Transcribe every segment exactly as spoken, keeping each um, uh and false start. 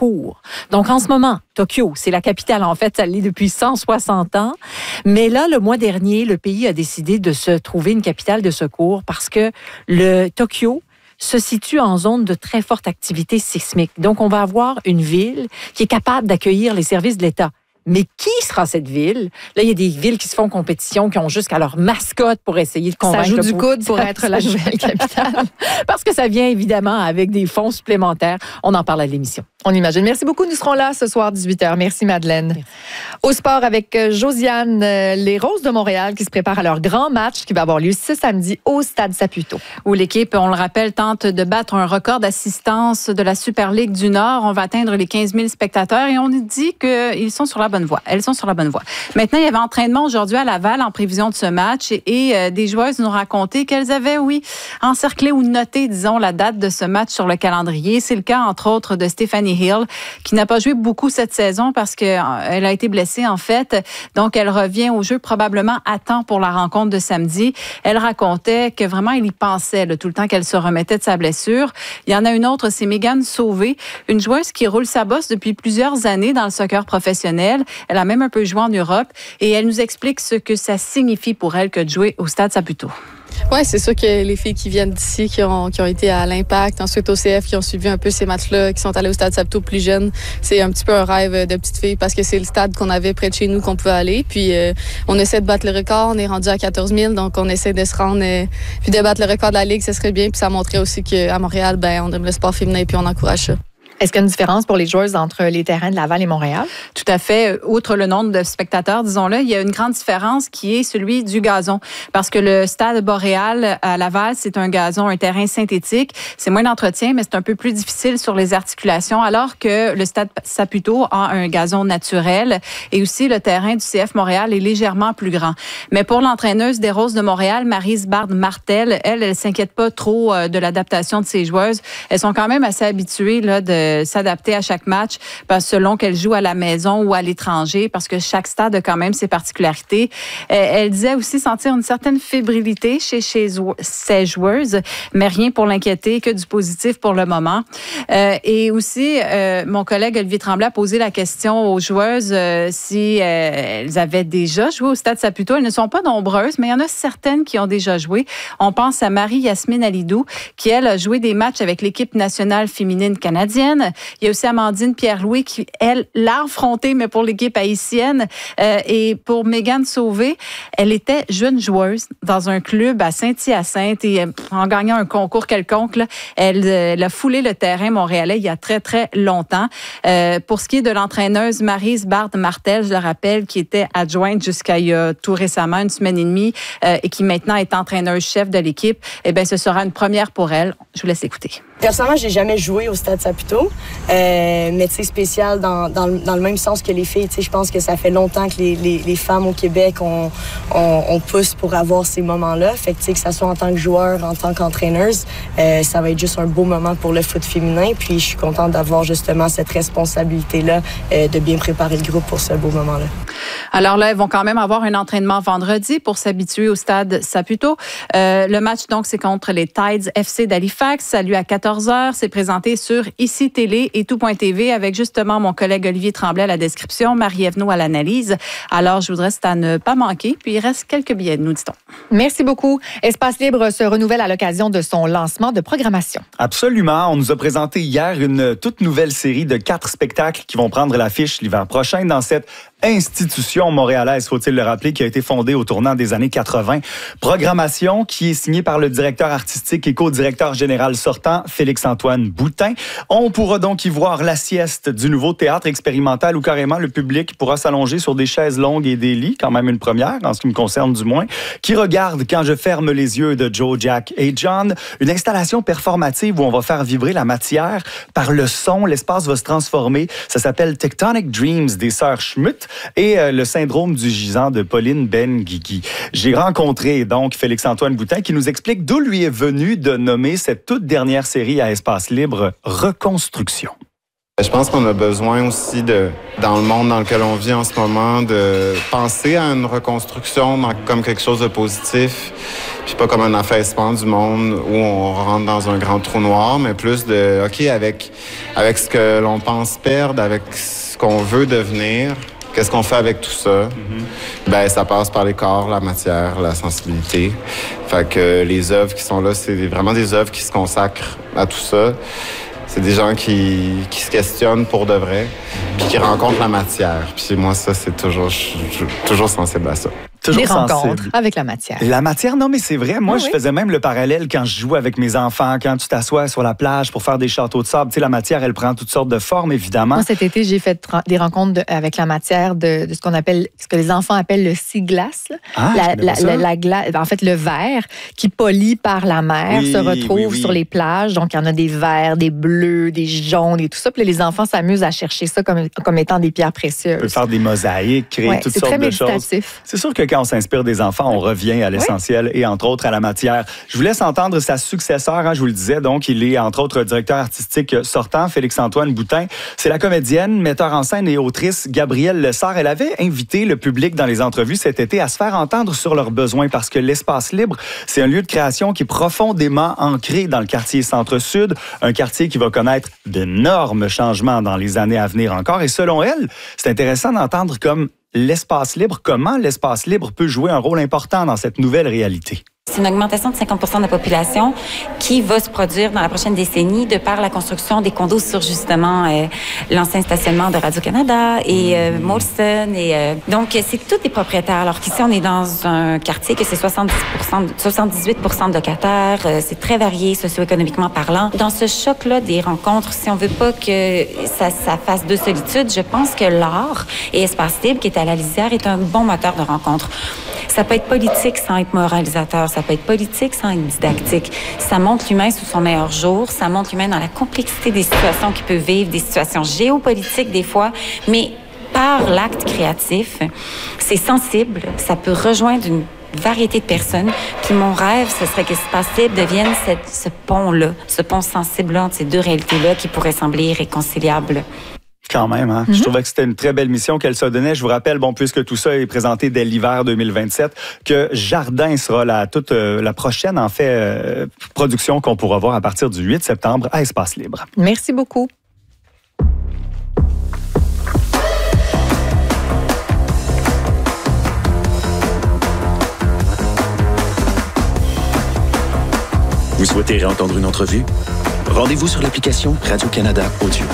cours. Donc, en ce moment, Tokyo, c'est la capitale. En fait, ça l'est depuis cent soixante ans. Mais là, le mois dernier, le pays a décidé de se trouver une capitale de secours parce que le Tokyo se situe en zone de très forte activité sismique. Donc, on va avoir une ville qui est capable d'accueillir les services de l'État. Mais qui sera cette ville? Là, il y a des villes qui se font compétition, qui ont jusqu'à leur mascotte pour essayer de convaincre. Ça joue le du coude pour être la nouvelle capitale. Parce que ça vient évidemment avec des fonds supplémentaires. On en parle à l'émission. On imagine. Merci beaucoup. Nous serons là ce soir, dix-huit heures. Merci, Madeleine. Merci. Au sport avec Josiane, les Roses de Montréal qui se préparent à leur grand match qui va avoir lieu ce samedi au Stade Saputo. Où l'équipe, on le rappelle, tente de battre un record d'assistance de la Super Ligue du Nord. On va atteindre les quinze mille spectateurs et on nous dit qu'ils sont sur la bonne voie. Elles sont sur la bonne voie. Maintenant, il y avait entraînement aujourd'hui à Laval en prévision de ce match et, et euh, des joueuses nous ont raconté qu'elles avaient, oui, encerclé ou noté, disons, la date de ce match sur le calendrier. C'est le cas, entre autres, de Stephanie Hill, qui n'a pas joué beaucoup cette saison parce qu'elle a été blessée, en fait. Donc, elle revient au jeu probablement à temps pour la rencontre de samedi. Elle racontait que vraiment, elle y pensait là, tout le temps qu'elle se remettait de sa blessure. Il y en a une autre, c'est Megan Sauvé, une joueuse qui roule sa bosse depuis plusieurs années dans le soccer professionnel. Elle a même un peu joué en Europe et elle nous explique ce que ça signifie pour elle que de jouer au Stade Saputo. Oui, c'est sûr que les filles qui viennent d'ici, qui ont, qui ont été à l'Impact, ensuite au C F, qui ont suivi un peu ces matchs-là, qui sont allés au Stade Saputo plus jeunes, c'est un petit peu un rêve de petite fille parce que c'est le stade qu'on avait près de chez nous qu'on pouvait aller. Puis euh, on essaie de battre le record, on est rendu à quatorze mille, donc on essaie de se rendre euh, puis de battre le record de la Ligue, ce serait bien. Puis ça montrait aussi qu'à Montréal, ben on aime le sport féminin puis on encourage ça. Est-ce qu'il y a une différence pour les joueuses entre les terrains de Laval et Montréal? Tout à fait. Outre le nombre de spectateurs, disons-le, il y a une grande différence qui est celui du gazon. Parce que le Stade Boréal à Laval, c'est un gazon, un terrain synthétique. C'est moins d'entretien, mais c'est un peu plus difficile sur les articulations, alors que le Stade Saputo a un gazon naturel. Et aussi, le terrain du C F Montréal est légèrement plus grand. Mais pour l'entraîneuse des Roses de Montréal, Maryse Bard-Martel, elle, elle s'inquiète pas trop de l'adaptation de ses joueuses. Elles sont quand même assez habituées là, de s'adapter à chaque match parce, selon qu'elle joue à la maison ou à l'étranger, parce que chaque stade a quand même ses particularités. Elle disait aussi sentir une certaine fébrilité chez, chez ses joueuses, mais rien pour l'inquiéter, que du positif pour le moment. Euh, et aussi, euh, mon collègue Olivier Tremblay a posé la question aux joueuses euh, si euh, elles avaient déjà joué au Stade Saputo. Elles ne sont pas nombreuses, mais il y en a certaines qui ont déjà joué. On pense à Marie-Yasmine Alidou, qui, elle, a joué des matchs avec l'équipe nationale féminine canadienne. Il y a aussi Amandine Pierre-Louis qui, elle, l'a affrontée, mais pour l'équipe haïtienne. Euh, et pour Megan Sauvé, elle était jeune joueuse dans un club à Saint-Hyacinthe et en gagnant un concours quelconque, là, elle, elle a foulé le terrain montréalais il y a très, très longtemps. Euh, pour ce qui est de l'entraîneuse Maryse Bard-Martel, je le rappelle, qui était adjointe jusqu'à il y a tout récemment, une semaine et demie, euh, et qui maintenant est entraîneuse-chef de l'équipe, eh bien, ce sera une première pour elle. Je vous laisse écouter. Personnellement, j'ai jamais joué au Stade Saputo, euh, mais tu sais, spécial dans, dans, le, dans le même sens que les filles. Tu sais, je pense que ça fait longtemps que les, les, les femmes au Québec, on, on, on pousse pour avoir ces moments-là. Fait que tu sais, que ça soit en tant que joueur, en tant qu'entraîneuse, euh, ça va être juste un beau moment pour le foot féminin. Puis je suis contente d'avoir justement cette responsabilité-là euh, de bien préparer le groupe pour ce beau moment-là. Alors là, elles vont quand même avoir un entraînement vendredi pour s'habituer au Stade Saputo. Euh, le match, donc, c'est contre les Tides F C d'Halifax. Salut à quatorze heures. C'est présenté sur Ici Télé et tout point T V avec justement mon collègue Olivier Tremblay à la description, Marie-Ève Naud à l'analyse. Alors, je voudrais c'est à ne pas manquer. Puis, il reste quelques billets, nous dit-on. Merci beaucoup. Espace Libre se renouvelle à l'occasion de son lancement de programmation. Absolument. On nous a présenté hier une toute nouvelle série de quatre spectacles qui vont prendre l'affiche l'hiver prochain dans cette institution montréalaise, faut-il le rappeler, qui a été fondée au tournant des années quatre-vingt. Programmation qui est signée par le directeur artistique et co-directeur général sortant, Félix-Antoine Boutin. On pourra donc y voir la sieste du nouveau théâtre expérimental où carrément le public pourra s'allonger sur des chaises longues et des lits, quand même une première, en ce qui me concerne du moins, qui regarde Quand je ferme les yeux de Joe, Jack et John, une installation performative où on va faire vibrer la matière par le son. L'espace va se transformer. Ça s'appelle Tectonic Dreams des sœurs Schmutt et euh, le syndrome du gisant de Pauline Benguigui. J'ai rencontré donc Félix-Antoine Boutin qui nous explique d'où lui est venu de nommer cette toute dernière série à Espace Libre Reconstruction. Je pense qu'on a besoin aussi, de, dans le monde dans lequel on vit en ce moment, de penser à une reconstruction comme quelque chose de positif, Puis pas comme un affaissement du monde où on rentre dans un grand trou noir, mais plus de, OK, avec, avec ce que l'on pense perdre, avec ce qu'on veut devenir, qu'est-ce qu'on fait avec tout ça? Mm-hmm. Ben, ça passe par les corps, la matière, la sensibilité. Fait que les œuvres qui sont là, c'est vraiment des œuvres qui se consacrent à tout ça. C'est des gens qui, qui se questionnent pour de vrai, puis qui rencontrent la matière. Puis moi, ça, c'est toujours, je suis toujours sensible à ça. Toujours des sensible. Rencontres avec la matière. La matière, non, mais c'est vrai. Moi, ah, je oui. faisais même le parallèle quand je jouais avec mes enfants, quand tu t'assois sur la plage pour faire des châteaux de sable. Tu sais, la matière, elle prend toutes sortes de formes, évidemment. Moi, cet été, j'ai fait des rencontres de, avec la matière de, de ce qu'on appelle, ce que les enfants appellent le sea glass. Ah, la, la, la, la glace, en fait, le verre qui polie par la mer oui, se retrouve oui, oui. sur les plages. Donc, il y en a des verts, des bleus, des jaunes et tout ça. Puis là, les enfants s'amusent à chercher ça comme, comme étant des pierres précieuses. On peut faire des mosaïques, créer ouais, toutes sortes de choses. C'est très méditatif. C'est sûr que quand on s'inspire des enfants, on revient à l'essentiel oui. et entre autres à la matière. Je vous laisse entendre sa successeur, hein, je vous le disais, donc il est entre autres directeur artistique sortant, Félix-Antoine Boutin. C'est la comédienne, metteur en scène et autrice Gabrielle Lessard. Elle avait invité le public dans les entrevues cet été à se faire entendre sur leurs besoins parce que l'espace libre, c'est un lieu de création qui est profondément ancré dans le quartier Centre-Sud, un quartier qui va connaître d'énormes changements dans les années à venir encore. Et selon elle, c'est intéressant d'entendre comme l'espace libre, comment l'espace libre peut jouer un rôle important dans cette nouvelle réalité. C'est une augmentation de cinquante pour cent de la population qui va se produire dans la prochaine décennie de par la construction des condos sur justement euh, l'ancien stationnement de Radio-Canada et euh, Molson. Et, euh, donc, c'est tous des propriétaires. Alors qu'ici, on est dans un quartier que c'est soixante-dix pour cent, soixante-dix-huit pour cent de locataires. Euh, c'est très varié socio-économiquement parlant. Dans ce choc-là des rencontres, si on veut pas que ça, ça fasse de solitude, je pense que l'art et Espace Libre, qui est à la lisière, est un bon moteur de rencontre. Ça peut être politique sans être moralisateur. Ça peut être politique sans être didactique. Ça montre l'humain sous son meilleur jour. Ça montre l'humain dans la complexité des situations qu'il peut vivre, des situations géopolitiques des fois, mais par l'acte créatif, c'est sensible. Ça peut rejoindre une variété de personnes. Puis mon rêve, ce serait que Espace Libre devienne cette, ce pont-là, ce pont sensible-là entre ces deux réalités-là qui pourraient sembler irréconciliables. Quand même, hein? Mm-hmm. Je trouvais que c'était une très belle mission qu'elle se donnait. Je vous rappelle, bon, puisque tout ça est présenté dès l'hiver deux mille vingt-sept, que Jardin sera la, toute euh, la prochaine, en fait, euh, production qu'on pourra voir à partir du huit septembre à Espace Libre. Merci beaucoup. Vous souhaitez réentendre une entrevue? Rendez-vous sur l'application Radio-Canada Audio.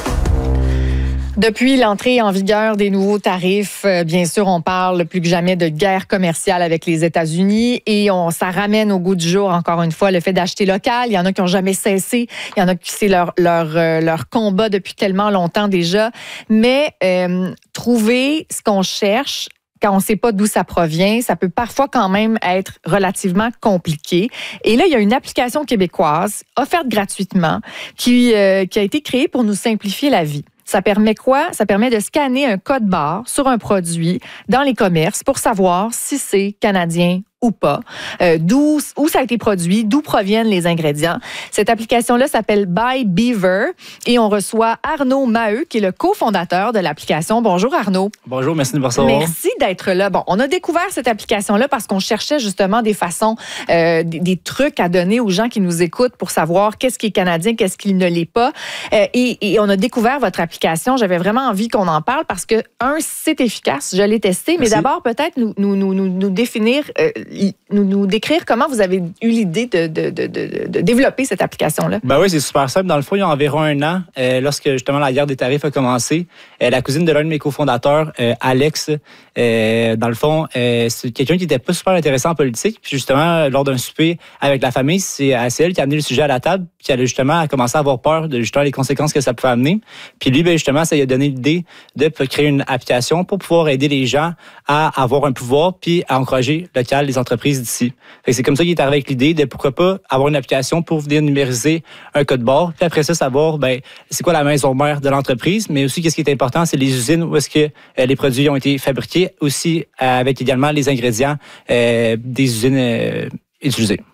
Depuis l'entrée en vigueur des nouveaux tarifs, euh, bien sûr, on parle plus que jamais de guerre commerciale avec les États-Unis et on, ça ramène au goût du jour, encore une fois, le fait d'acheter local. Il y en a qui n'ont jamais cessé. Il y en a qui c'est leur, leur, euh, leur combat depuis tellement longtemps déjà. Mais euh, trouver ce qu'on cherche, quand on ne sait pas d'où ça provient, ça peut parfois quand même être relativement compliqué. Et là, il y a une application québécoise offerte gratuitement qui, euh, qui a été créée pour nous simplifier la vie. Ça permet quoi? Ça permet de scanner un code barre sur un produit dans les commerces pour savoir si c'est canadien ou pas, euh, d'où où ça a été produit, d'où proviennent les ingrédients. Cette application-là s'appelle Buy Beaver et on reçoit Arnaud Maheu, qui est le cofondateur de l'application. Bonjour Arnaud. Bonjour, merci de me recevoir. Merci d'être là. Bon, on a découvert cette application-là parce qu'on cherchait justement des façons, euh, des, des trucs à donner aux gens qui nous écoutent pour savoir qu'est-ce qui est canadien, qu'est-ce qui ne l'est pas. Euh, et, et on a découvert votre application. J'avais vraiment envie qu'on en parle parce que, un, c'est efficace, je l'ai testé, mais merci. D'abord, peut-être nous, nous, nous, nous, nous définir... Euh, Nous, nous décrire comment vous avez eu l'idée de, de, de, de, de développer cette application-là. Ben oui, c'est super simple. Dans le fond, il y a environ un an, euh, lorsque justement la guerre des tarifs a commencé, euh, la cousine de l'un de mes cofondateurs, euh, Alex, euh, dans le fond, euh, c'est quelqu'un qui n'était pas super intéressant en politique. Puis justement, lors d'un souper avec la famille, c'est, c'est elle qui a amené le sujet à la table, puis elle a justement commencé à avoir peur de justement les conséquences que ça pouvait amener. Puis lui, ben justement, ça lui a donné l'idée de créer une application pour pouvoir aider les gens à avoir un pouvoir puis à encourager local les entreprises d'ici. Fait que c'est comme ça qu'il est arrivé avec l'idée de pourquoi pas avoir une application pour venir numériser un code barre, puis après ça, savoir ben c'est quoi la maison mère de l'entreprise, mais aussi qu'est-ce qui est important, c'est les usines où est-ce que euh, les produits ont été fabriqués, aussi euh, avec également les ingrédients euh, des usines euh, utilisées.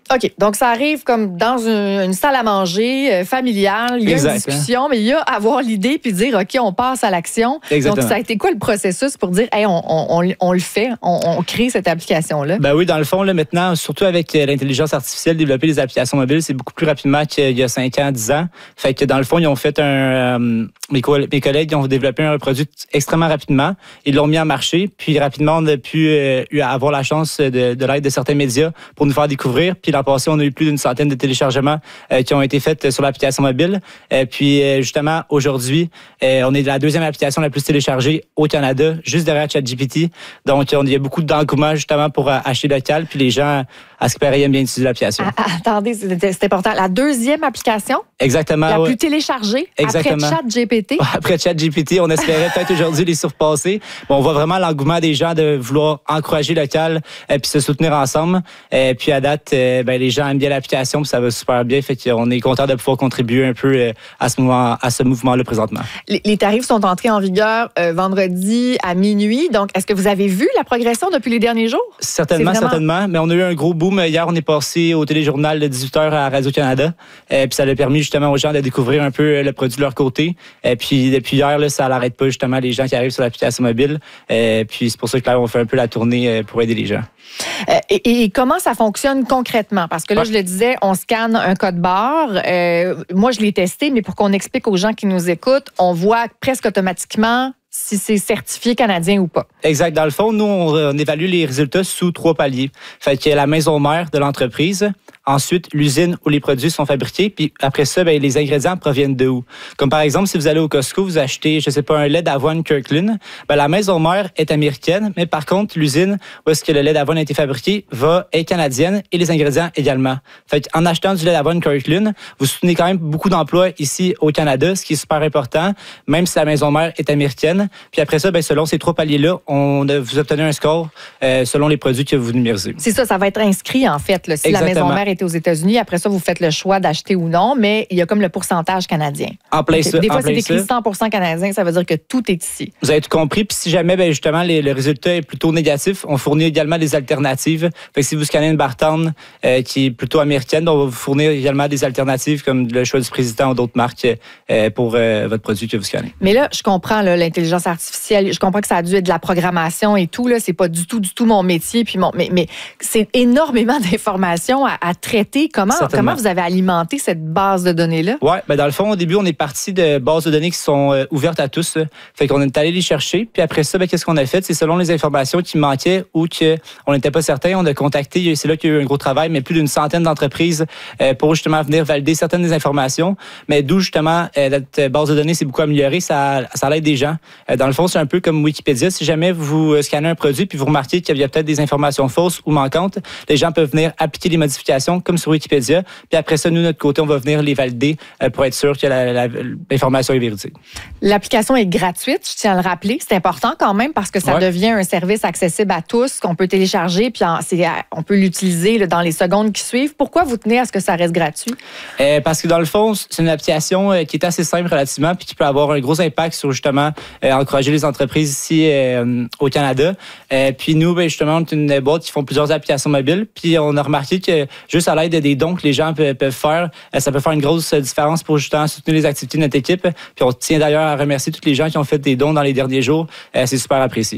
OK. Donc, ça arrive comme dans une, une salle à manger euh, familiale. Il y a Exact, une discussion, hein? Mais il y a avoir l'idée puis dire, OK, on passe à l'action. Exactement. Donc, ça a été quoi le processus pour dire, hey, on, on, on, on le fait, on, on crée cette application-là? Ben oui, dans le fond, là, maintenant, surtout avec l'intelligence artificielle, développer des applications mobiles, c'est beaucoup plus rapidement qu'il y a cinq ans, dix ans. Fait que dans le fond, ils ont fait un... Euh, mes, co- mes collègues ils ont développé un produit extrêmement rapidement. Ils l'ont mis en marché. Puis rapidement, on a pu euh, avoir la chance de, de l'aide de certains médias pour nous faire découvrir. Puis l'an passé, on a eu plus d'une centaine de téléchargements euh, qui ont été faits sur l'application mobile. Euh, puis euh, justement, aujourd'hui, euh, on est la deuxième application la plus téléchargée au Canada, juste derrière ChatGPT. Donc, on, il y a beaucoup d'engouement justement pour euh, acheter local. Puis les gens, à ce qui paraît, aiment bien utiliser l'application. Ah, attendez, c'est, c'est important. La deuxième application? Exactement. La ouais. plus téléchargée? Exactement. Après ChatGPT? Après ChatGPT, on espérait peut-être aujourd'hui les surpasser. Bon, on voit vraiment l'engouement des gens de vouloir encourager local et puis se soutenir ensemble. Et puis à date, euh, ben, les gens aiment bien l'application puis ça va super bien. Fait qu'on est content de pouvoir contribuer un peu euh, à ce mouvement, à ce mouvement-là présentement. Les, les tarifs sont entrés en vigueur euh, vendredi à minuit. Donc, est-ce que vous avez vu la progression depuis les derniers jours? Certainement, vraiment... certainement. Mais on a eu un gros boom. Hier, on est passé au téléjournal de dix-huit heures à Radio-Canada. Et puis ça a permis justement aux gens de découvrir un peu le produit de leur côté. Et puis depuis hier, là, ça n'arrête pas justement les gens qui arrivent sur l'application mobile. Et puis c'est pour ça que là, on fait un peu la tournée pour aider les gens. Euh, et, et comment ça fonctionne concrètement? Parce que là, ouais. je le disais, on scanne un code barre. Euh, moi, je l'ai testé, mais pour qu'on explique aux gens qui nous écoutent, on voit presque automatiquement si c'est certifié canadien ou pas. Exact. Dans le fond, nous, on, on évalue les résultats sous trois paliers. Fait qu'il y a la maison mère de l'entreprise, ensuite l'usine où les produits sont fabriqués, puis après ça, ben, les ingrédients proviennent de où? Comme par exemple, si vous allez au Costco, vous achetez, je sais pas, un lait d'avoine Kirkland, ben, la maison mère est américaine, mais par contre, l'usine où est-ce que le lait d'avoine a été fabriqué va être canadienne et les ingrédients également. Fait qu'en achetant du lait d'avoine Kirkland, vous soutenez quand même beaucoup d'emplois ici au Canada, ce qui est super important, même si la maison mère est américaine. Puis après ça, ben, selon ces trois paliers-là, on, vous obtenez un score euh, selon les produits que vous numérisez. C'est ça, ça va être inscrit en fait. Là, si Exactement. La maison mère était aux États-Unis, après ça, vous faites le choix d'acheter ou non, mais il y a comme le pourcentage canadien. En plein okay. ça. Des fois, en c'est écrit ça. cent pour cent canadien, ça veut dire que tout est ici. Vous avez tout compris. Puis si jamais, ben, justement, les, le résultat est plutôt négatif, on fournit également des alternatives. Fait que si vous scannez une bartende euh, qui est plutôt américaine, on va vous fournir également des alternatives comme le choix du président ou d'autres marques euh, pour euh, votre produit que vous scannez. Mais là, je comprends là, l'intelligence artificielle. Je comprends que ça a dû être de la programmation et tout. Là, c'est pas du tout, du tout mon métier. Puis mon, mais, mais c'est énormément d'informations à, à traiter. Comment, comment vous avez alimenté cette base de données-là? Oui, ben dans le fond, au début, on est parti de bases de données qui sont euh, ouvertes à tous. Là. Fait qu'on est allé les chercher. Puis après ça, ben, qu'est-ce qu'on a fait? C'est selon les informations qui manquaient ou qu'on n'était pas certain, on a contacté, c'est là qu'il y a eu un gros travail, mais plus d'une centaine d'entreprises euh, pour justement venir valider certaines des informations. Mais d'où justement, euh, notre base de données s'est beaucoup améliorée, ça, ça l'aide des gens. Euh, dans le fond, c'est un peu comme Wikipédia. Si jamais vous scannez un produit puis vous remarquez qu'il y a peut-être des informations fausses ou manquantes, les gens peuvent venir appliquer les modifications comme sur Wikipédia. Puis après ça, nous, de notre côté, on va venir les valider pour être sûr que la, la, l'information est véridique. L'application est gratuite, je tiens à le rappeler. C'est important quand même parce que ça ouais. devient un service accessible à tous qu'on peut télécharger puis en, c'est, on peut l'utiliser là, dans les secondes qui suivent. Pourquoi vous tenez à ce que ça reste gratuit? Euh, parce que dans le fond, c'est une application euh, qui est assez simple relativement puis qui peut avoir un gros impact sur justement euh, encourager les entreprises ici euh, au Canada. Euh, puis nous, ben, justement, on est une boîte qui font plusieurs applications mobiles. Puis on a remarqué que juste à l'aide des dons que les gens peuvent, peuvent faire, euh, ça peut faire une grosse différence pour justement soutenir les activités de notre équipe. Puis on tient d'ailleurs à remercier tous les gens qui ont fait des dons dans les derniers jours. Euh, c'est super apprécié.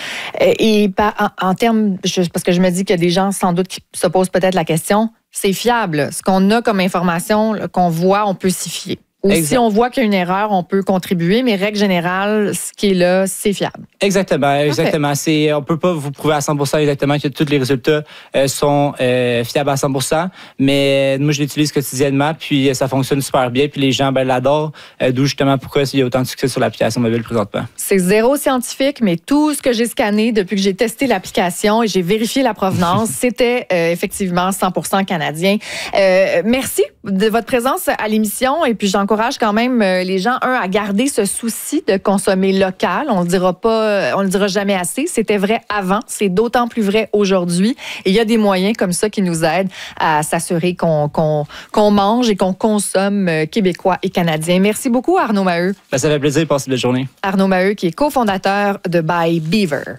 Et en, en termes, parce que je me dis qu'il y a des gens sans doute qui se posent peut-être la question, c'est fiable. Ce qu'on a comme information, qu'on voit, on peut s'y fier. Ou exact. Si on voit qu'il y a une erreur, on peut contribuer, mais règle générale, ce qui est là, c'est fiable. Exactement, exactement. Okay. C'est, on peut pas vous prouver à cent pour cent exactement que tous les résultats euh, sont euh, fiables à cent pour cent, mais moi, je l'utilise quotidiennement, puis ça fonctionne super bien, puis les gens ben, l'adorent, euh, d'où justement pourquoi il y a autant de succès sur l'application mobile présentement. C'est zéro scientifique, mais tout ce que j'ai scanné depuis que j'ai testé l'application et j'ai vérifié la provenance, c'était euh, effectivement cent pour cent canadien. Euh, merci de votre présence à l'émission, et puis j'encourage J'encourage quand même les gens, un, à garder ce souci de consommer local. On ne le dira pas, on le dira jamais assez. C'était vrai avant, c'est d'autant plus vrai aujourd'hui. Et il y a des moyens comme ça qui nous aident à s'assurer qu'on, qu'on, qu'on mange et qu'on consomme québécois et canadien. Merci beaucoup, Arnaud Maheu. Ben, ça fait plaisir de passer la journée. Arnaud Maheu, qui est cofondateur de Buy Beaver.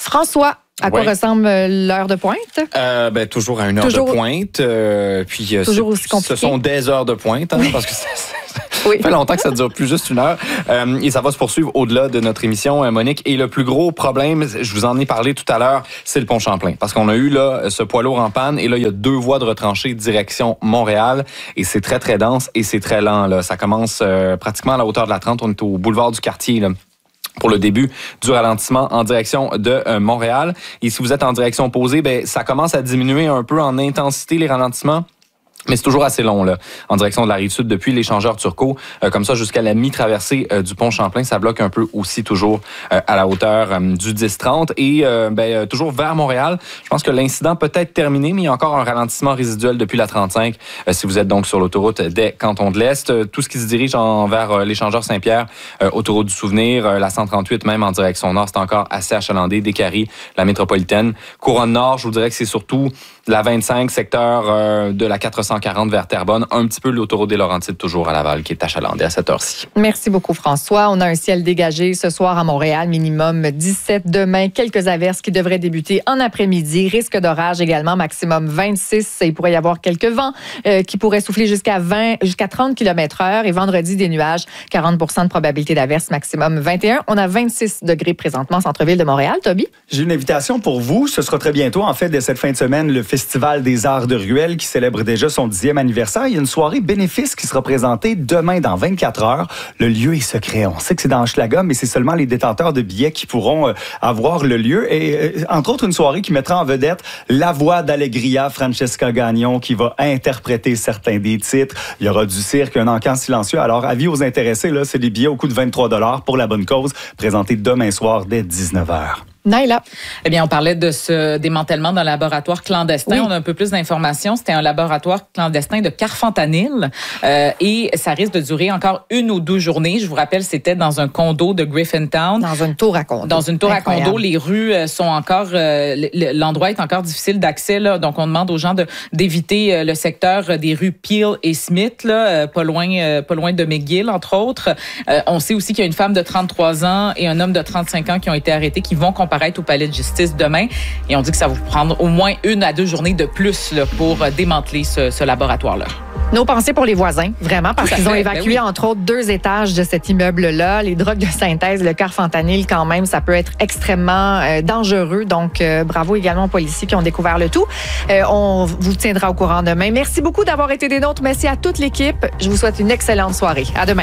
François, à quoi Ouais. ressemble l'heure de pointe? Euh, ben, toujours à une heure Toujours- de pointe. Euh, puis, euh, Toujours c'est- aussi compliqué. Ce sont des heures de pointe, hein, parce que ça, ça Oui. fait longtemps que ça dure plus juste une heure. Euh, et ça va se poursuivre au-delà de notre émission, euh, Monique. Et le plus gros problème, je vous en ai parlé tout à l'heure, c'est le pont Champlain. Parce qu'on a eu là ce poids lourd en panne. Et là, il y a deux voies de retranchée direction Montréal. Et c'est très, très dense et c'est très lent. Là. Ça commence euh, pratiquement à la hauteur de la trente. On est au boulevard du Quartier, là, pour le début du ralentissement en direction de euh, Montréal. Et si vous êtes en direction opposée, ben ça commence à diminuer un peu en intensité les ralentissements. Mais c'est toujours assez long, là, en direction de la Rive-Sud, depuis l'échangeur Turcot, euh, comme ça jusqu'à la mi-traversée euh, du pont Champlain. Ça bloque un peu aussi toujours euh, à la hauteur euh, du dix trente. Et euh, ben, euh, toujours vers Montréal, je pense que l'incident peut être terminé, mais il y a encore un ralentissement résiduel depuis la trente-cinq. Euh, si vous êtes donc sur l'autoroute des Cantons de l'Est, euh, tout ce qui se dirige en, vers euh, l'échangeur Saint-Pierre, euh, autoroute du Souvenir, euh, la cent trente-huit même en direction nord, c'est encore assez achalandé. Descaries, la métropolitaine. Couronne Nord, je vous dirais que c'est surtout la vingt-cinq, secteur euh, de la quatre cent quarante vers Terrebonne, un petit peu l'autoroute des Laurentides toujours à Laval qui est achalandée à cette heure-ci. Merci beaucoup, François. On a un ciel dégagé ce soir à Montréal, minimum dix-sept demain. Quelques averses qui devraient débuter en après-midi. Risque d'orage également, maximum vingt-six. Il pourrait y avoir quelques vents euh, qui pourraient souffler jusqu'à vingt, jusqu'à trente kilomètres heure. Et vendredi, des nuages, quarante pour cent de probabilité d'averse, maximum vingt et un. On a vingt-six degrés présentement, centre-ville de Montréal. Toby? J'ai une invitation pour vous. Ce sera très bientôt, en fait, dès cette fin de semaine, le Festival des arts de Ruelle qui célèbre déjà son dixième anniversaire. Il y a une soirée bénéfice qui sera présentée demain dans vingt-quatre heures. Le lieu est secret. On sait que c'est dans Hochelaga, mais c'est seulement les détenteurs de billets qui pourront euh, avoir le lieu. Et euh, entre autres, une soirée qui mettra en vedette la voix d'Allegria, Francesca Gagnon, qui va interpréter certains des titres. Il y aura du cirque, un encan silencieux. Alors, avis aux intéressés, là, c'est des billets au coût de vingt-trois dollars pour la bonne cause, présentés demain soir dès dix-neuf heures. Naïla. Eh bien, on parlait de ce démantèlement d'un laboratoire clandestin. Oui. On a un peu plus d'informations. C'était un laboratoire clandestin de carfentanyl euh, et ça risque de durer encore une ou deux journées. Je vous rappelle, c'était dans un condo de Griffintown. Dans une tour à condo. Dans une tour Incroyable. à condo. Les rues sont encore... Euh, l'endroit est encore difficile d'accès. Là, donc, on demande aux gens de, d'éviter euh, le secteur des rues Peel et Smith, là, euh, pas, loin, euh, pas loin de McGill, entre autres. Euh, on sait aussi qu'il y a une femme de trente-trois ans et un homme de trente-cinq ans qui ont été arrêtés, qui vont comparaître au palais de justice demain. Et on dit que ça va vous prendre au moins une à deux journées de plus là, pour démanteler ce, ce laboratoire-là. Nos pensées pour les voisins, vraiment, parce Tout à qu'ils ont fait, évacué, ben oui. entre autres, deux étages de cet immeuble-là. Les drogues de synthèse, le carfentanyl, quand même, ça peut être extrêmement euh, dangereux. Donc, euh, bravo également aux policiers qui ont découvert le tout. Euh, on vous tiendra au courant demain. Merci beaucoup d'avoir été des nôtres. Merci à toute l'équipe. Je vous souhaite une excellente soirée. À demain.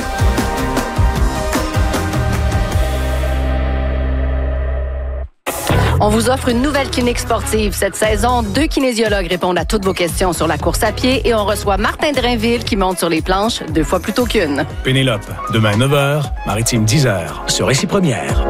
On vous offre une nouvelle clinique sportive. Cette saison, deux kinésiologues répondent à toutes vos questions sur la course à pied et on reçoit Martin Drainville qui monte sur les planches deux fois plus tôt qu'une. Pénélope, demain neuf heures, Maritime dix heures, sur Récit Première.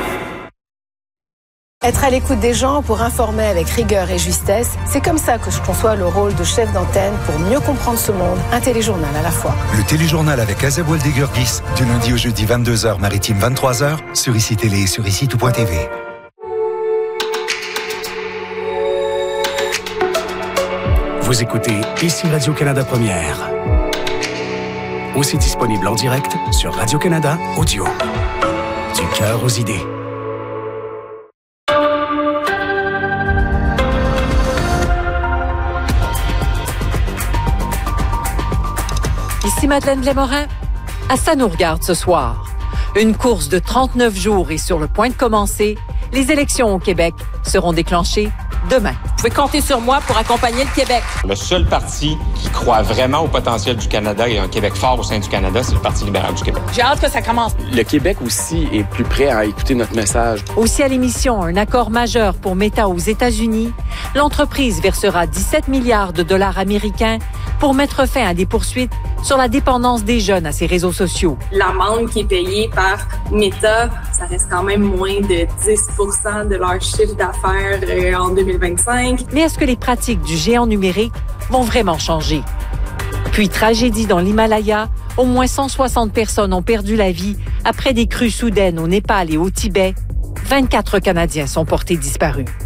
Être à l'écoute des gens pour informer avec rigueur et justesse, c'est comme ça que je conçois le rôle de chef d'antenne pour mieux comprendre ce monde, un téléjournal à la fois. Le téléjournal avec Azeb Waldegurgis, du lundi au jeudi vingt-deux heures, Maritime vingt-trois heures, sur Ici Télé et sur ici tout point t v. Vous écoutez Ici Radio-Canada Première. Aussi disponible en direct sur Radio-Canada Audio. Du cœur aux idées. Ici Madeleine Lémorin. À ça nous regarde ce soir. Une course de trente-neuf jours est sur le point de commencer. Les élections au Québec seront déclenchées demain. Vous pouvez compter sur moi pour accompagner le Québec. Le seul parti qui croit vraiment au potentiel du Canada et un Québec fort au sein du Canada, c'est le Parti libéral du Québec. J'ai hâte que ça commence. Le Québec aussi est plus prêt à écouter notre message. Aussi à l'émission, un accord majeur pour Meta aux États-Unis. L'entreprise versera dix-sept milliards de dollars américains pour mettre fin à des poursuites sur la dépendance des jeunes à ces réseaux sociaux. L'amende qui est payée par Meta, ça reste quand même moins de dix pour cent de leur chiffre d'affaires euh, en deux mille vingt-cinq. Mais est-ce que les pratiques du géant numérique vont vraiment changer? Puis, tragédie dans l'Himalaya, au moins cent soixante personnes ont perdu la vie après des crues soudaines au Népal et au Tibet. vingt-quatre Canadiens sont portés disparus.